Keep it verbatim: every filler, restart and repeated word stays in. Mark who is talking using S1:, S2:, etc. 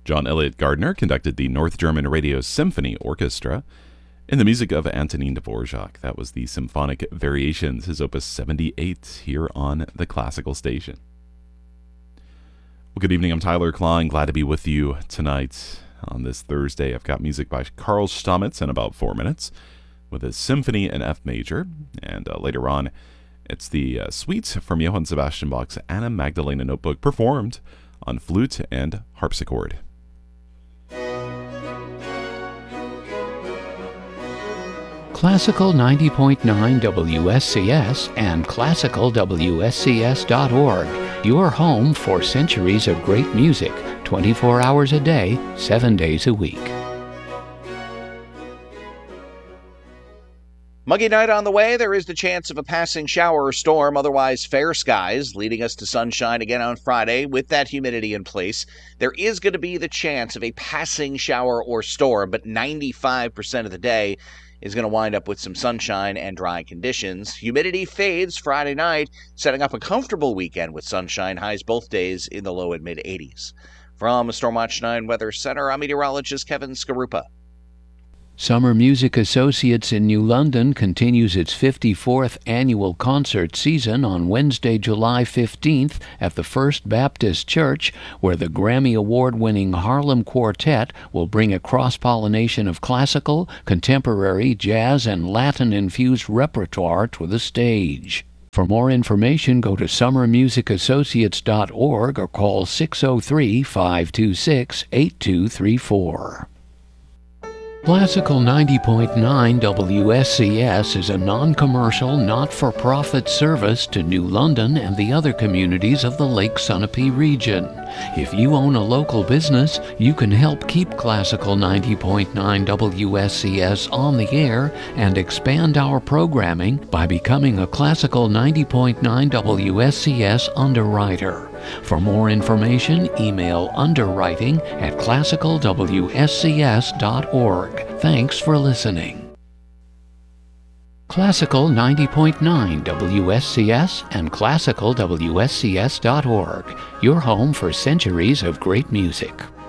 S1: John Elliott Gardner conducted the North German Radio Symphony Orchestra in the music of Antonin Dvorak. That was the Symphonic Variations, his opus seventy-eight, here on the Classical Station. Well, good evening. I'm Tyler Klein. Glad to be with you tonight on this Thursday. I've got music by Karl Stamitz in about four minutes with his Symphony in F major. And uh, later on, it's the uh, suite from Johann Sebastian Bach's Anna Magdalena Notebook performed on flute and harpsichord.
S2: Classical ninety point nine W S C S and classical W S C S dot org. Your home for centuries of great music, twenty-four hours a day, seven days a week.
S3: Muggy night on the way. There is the chance of a passing shower or storm, otherwise fair skies, leading us to sunshine again on Friday with that humidity in place. There is going to be the chance of a passing shower or storm, but ninety-five percent of the day is going to wind up with some sunshine and dry conditions. Humidity fades Friday night, setting up a comfortable weekend with sunshine, highs both days in the low and mid eighties. From Stormwatch nine Weather Center, I'm meteorologist Kevin Skarupa.
S2: Summer Music Associates in New London continues its fifty-fourth annual concert season on Wednesday, July fifteenth at the First Baptist Church, where the Grammy Award-winning Harlem Quartet will bring a cross-pollination of classical, contemporary, jazz, and Latin-infused repertoire to the stage. For more information, go to summer music associates dot org or call six oh three, five two six, eight two three four. Classical ninety point nine W S C S is a non-commercial, not-for-profit service to New London and the other communities of the Lake Sunapee region. If you own a local business, you can help keep Classical ninety point nine W S C S on the air and expand our programming by becoming a Classical ninety point nine W S C S underwriter. For more information, email underwriting at classical W S C S dot org. Thanks for listening. Classical ninety point nine W S C S and classical W S C S dot org. Your home for centuries of great music.